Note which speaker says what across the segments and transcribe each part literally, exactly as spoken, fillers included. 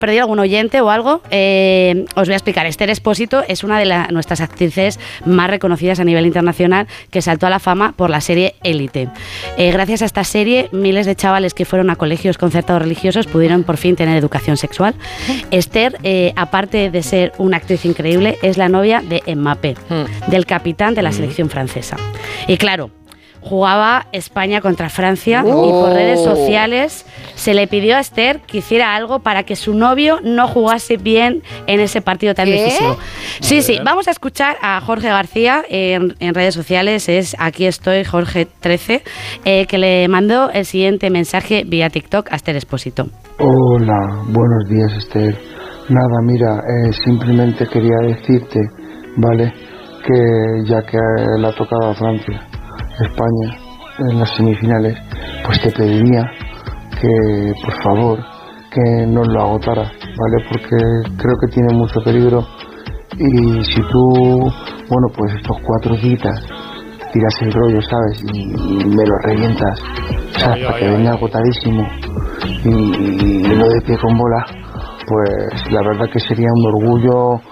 Speaker 1: perdido algún oyente o algo, eh, os voy a explicar. Esther Espósito es una de la, nuestras actrices más reconocidas a nivel internacional, que saltó a la fama por la serie Élite. Eh, gracias a esta serie, miles de chavales que fueron a colegios concertados religiosos pudieron por fin tener educación sexual. Esther, eh, aparte de ser una actriz increíble, es la novia de Mbappé, mm. del capitán de la selección francesa. Y claro, jugaba España contra Francia oh. y por redes sociales se le pidió a Esther que hiciera algo para que su novio no jugase bien en ese partido tan ¿Qué? decisivo. Sí, sí, vamos a escuchar a Jorge García en, en redes sociales, es Aquí estoy, Jorge trece, eh, que le mandó el siguiente mensaje vía TikTok a Esther Espósito.
Speaker 2: Hola, buenos días, Esther. Nada, mira, eh, simplemente quería decirte, ¿vale?, que ya que le ha tocado a Francia España en las semifinales, pues te pediría que por favor que no lo agotara, ¿vale? Porque creo que tiene mucho peligro y si tú, bueno, pues estos cuatro días tiras el rollo, ¿sabes? Y, y me lo revientas, ¿sabes? Para que venga agotadísimo y, y lo de pie con bola, pues la verdad que sería un orgullo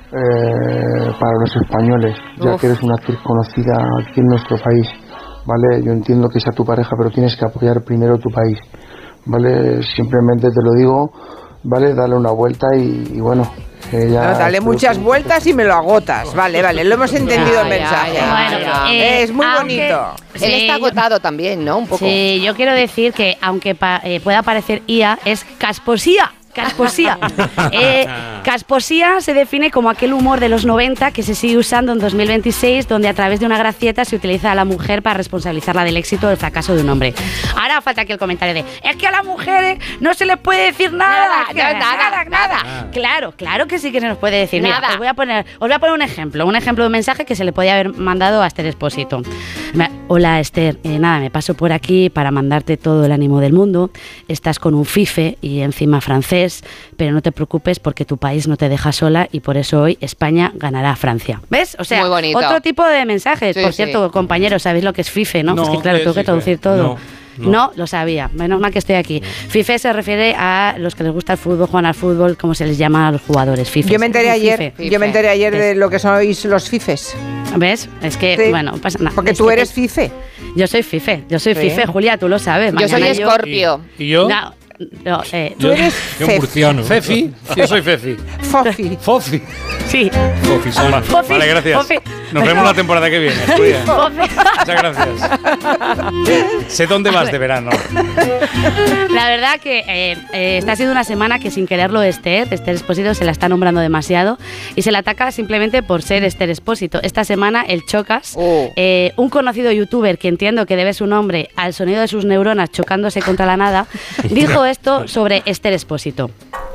Speaker 2: Eh, para los españoles, ya Uf. que eres una actriz conocida aquí en nuestro país, ¿vale? Yo entiendo que sea tu pareja, pero tienes que apoyar primero tu país, ¿vale? Simplemente te lo digo, ¿vale? Dale una vuelta y, y bueno, eh, ya...
Speaker 3: No, dale muchas que... vueltas y me lo agotas, vale, vale, lo hemos entendido ya, el mensaje.
Speaker 1: Ya, ya, bueno, ya.
Speaker 3: Eh, es muy
Speaker 1: aunque,
Speaker 3: bonito.
Speaker 4: Sí, él está agotado también, ¿no? Un poco.
Speaker 1: Sí, yo quiero decir que aunque pa, eh, pueda parecer I A, es casposía. Casposía. Eh, casposía se define como aquel humor de los noventa que se sigue usando en dos mil veintiséis, donde a través de una gracieta se utiliza a la mujer para responsabilizarla del éxito o del fracaso de un hombre. Ahora falta aquí el comentario de es que a las mujeres no se les puede decir nada, nada, nada, nada, nada. Ah. Claro, claro que sí que se nos puede decir. Nada. Mira, os voy a poner, os voy a poner un ejemplo, un ejemplo de un mensaje que se le podía haber mandado a Esther Espósito. Hola Esther, eh, nada, me paso por aquí para mandarte todo el ánimo del mundo. Estás con un fife y encima francés, pero no te preocupes porque tu país no te deja sola y por eso hoy España ganará a Francia. ¿Ves? O sea, otro tipo de mensajes. Sí, por cierto, sí. compañeros, sabéis lo que es fife, ¿no? no pues que claro, tengo que traducir todo. No. No. no, lo sabía, menos mal que estoy aquí. No. FIFA se refiere a los que les gusta el fútbol, juegan al fútbol, como se les llama a los jugadores. FIFA.
Speaker 3: Yo me enteré ayer, FIFA. yo me enteré ayer de lo que sois los fifes.
Speaker 1: ¿Ves? Es que, sí. bueno, no pasa nada.
Speaker 3: Porque
Speaker 1: es
Speaker 3: tú
Speaker 1: que
Speaker 3: eres fife.
Speaker 1: Yo soy fife, yo soy sí. fife, Julia, tú lo sabes.
Speaker 4: Yo soy Escorpio.
Speaker 5: ¿Y, ¿Y yo?
Speaker 1: No, no, eh,
Speaker 3: tú
Speaker 5: yo,
Speaker 3: eres
Speaker 5: yo murciano. Fefi. Yo soy Fefi.
Speaker 3: Fofi.
Speaker 5: Fofi.
Speaker 1: Sí.
Speaker 5: Fofi, sola.
Speaker 1: Fofi.
Speaker 5: Vale, gracias.
Speaker 1: Fofi.
Speaker 5: Nos vemos la temporada que viene. Muchas gracias. Sé dónde vas de verano.
Speaker 1: La verdad que eh, eh, está siendo una semana que sin quererlo Esther, Esther Espósito se la está nombrando demasiado y se la ataca simplemente por ser Esther Espósito. Esta semana el Chocas, oh. eh, un conocido youtuber que entiendo que debe su nombre al sonido de sus neuronas chocándose contra la nada, dijo esto sobre Esther Espósito.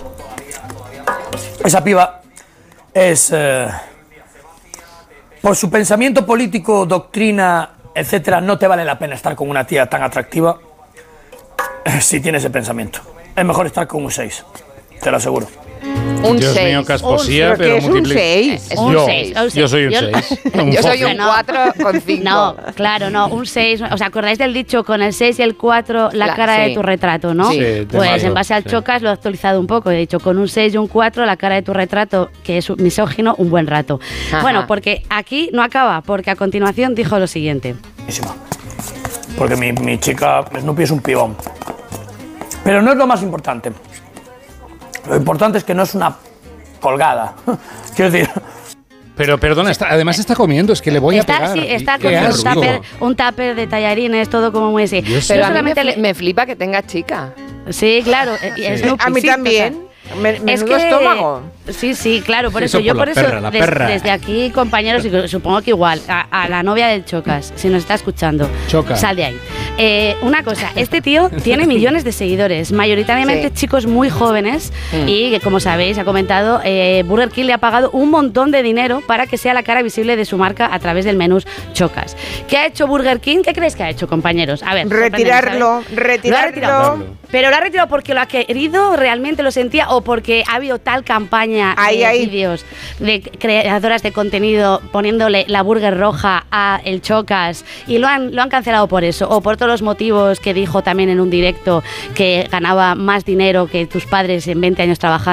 Speaker 6: Esa piba es, eh, por su pensamiento político, doctrina, etcétera, no te vale la pena estar con una tía tan atractiva eh, si tiene ese pensamiento. Es mejor estar con un seis, te lo aseguro.
Speaker 4: Un
Speaker 5: Dios
Speaker 4: seis.
Speaker 5: mío, casposía,
Speaker 3: un,
Speaker 5: pero
Speaker 3: es un seis.
Speaker 5: Yo,
Speaker 1: un seis.
Speaker 5: yo soy un seis.
Speaker 4: Yo, yo soy un cuatro con cinco.
Speaker 1: No, claro, no, un seis. ¿Os acordáis del dicho con el seis y el cuatro la, la cara sí. de tu retrato, no?
Speaker 5: Sí,
Speaker 1: pues
Speaker 5: mato,
Speaker 1: en base al
Speaker 5: sí.
Speaker 1: Chocas lo he actualizado un poco. He dicho con un seis y un cuatro la cara de tu retrato, que es misógino, un buen rato. Ajá. Bueno, porque aquí no acaba, porque a continuación dijo lo siguiente.
Speaker 6: Porque mi, mi chica Snoopy es un pibón. Pero no es lo más importante. Lo importante es que no es una colgada. Quiero decir...
Speaker 5: Pero perdona, está, además está comiendo, es que le voy
Speaker 1: está,
Speaker 5: a pegar.
Speaker 1: Sí, está con un tupper, un tupper de tallarines, todo como muy así.
Speaker 4: Pero
Speaker 1: Pero
Speaker 4: a mí me,
Speaker 1: le...
Speaker 4: me flipa que tenga chica.
Speaker 1: Sí, claro.
Speaker 5: Sí.
Speaker 1: Snoopy,
Speaker 3: a mí
Speaker 1: sí,
Speaker 3: también.
Speaker 1: O sea,
Speaker 3: Me,
Speaker 1: es
Speaker 3: que estómago.
Speaker 1: Sí, sí, claro, por
Speaker 5: eso,
Speaker 1: eso, yo
Speaker 5: por,
Speaker 1: por
Speaker 5: la
Speaker 1: eso
Speaker 5: perra, la
Speaker 1: des,
Speaker 5: perra.
Speaker 1: desde aquí, compañeros, y supongo que igual, a, a la novia del Chocas, si nos está escuchando,
Speaker 5: Choca.
Speaker 1: Sal de ahí. Eh, una cosa, este tío tiene millones de seguidores, mayoritariamente sí. chicos muy jóvenes, mm. y que como sabéis, ha comentado, eh, Burger King le ha pagado un montón de dinero para que sea la cara visible de su marca a través del menú Chocas. ¿Qué ha hecho Burger King? ¿Qué creéis que ha hecho, compañeros? A ver,
Speaker 3: retirarlo, retirarlo.
Speaker 1: Lo ha retirado. Pero lo ha retirado porque lo ha querido, realmente lo sentía, o porque ha habido tal campaña
Speaker 3: ahí,
Speaker 1: de
Speaker 3: ahí.
Speaker 1: vídeos de creadoras de contenido poniéndole la burger roja a el Chocas y lo han, lo han cancelado por eso, o por todos los motivos que dijo también en un directo, que ganaba más dinero que tus padres en veinte años trabajando